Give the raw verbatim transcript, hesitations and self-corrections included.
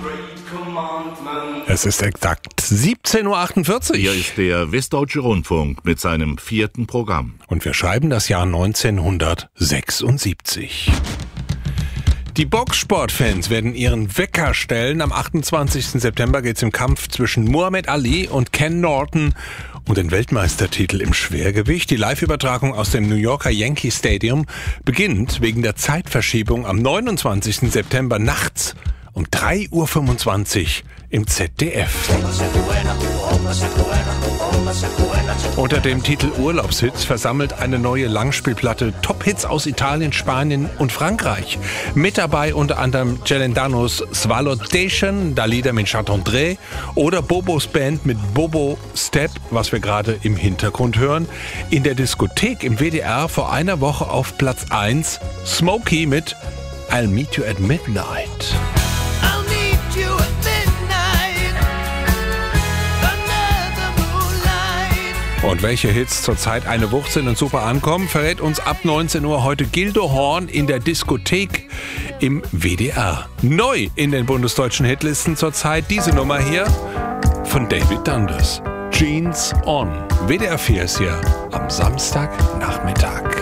Es ist exakt siebzehn Uhr achtundvierzig. Hier ist der Westdeutsche Rundfunk mit seinem vierten Programm. Und wir schreiben das Jahr neunzehnhundertsechsundsiebzig. Die Boxsportfans werden ihren Wecker stellen. Am achtundzwanzigsten September geht es im Kampf zwischen Muhammad Ali und Ken Norton um den Weltmeistertitel im Schwergewicht. Die Live-Übertragung aus dem New Yorker Yankee Stadium beginnt wegen der Zeitverschiebung am neunundzwanzigsten September nachts um drei Uhr fünfundzwanzig im Z D F. Unter dem Titel Urlaubshits versammelt eine neue Langspielplatte Top-Hits aus Italien, Spanien und Frankreich. Mit dabei unter anderem Celendanos Svalotation, Dalida mit Chattandré oder Bobos Band mit Bobo Step, was wir gerade im Hintergrund hören. In der Diskothek im W D R vor einer Woche auf Platz eins Smokey mit I'll Meet You at Midnight. Und welche Hits zurzeit eine Wucht sind und super ankommen, verrät uns ab neunzehn Uhr heute Gildo Horn in der Diskothek im W D R. Neu in den bundesdeutschen Hitlisten zurzeit diese Nummer hier von David Dundas. Jeans On. W D R vier ist hier am Samstagnachmittag.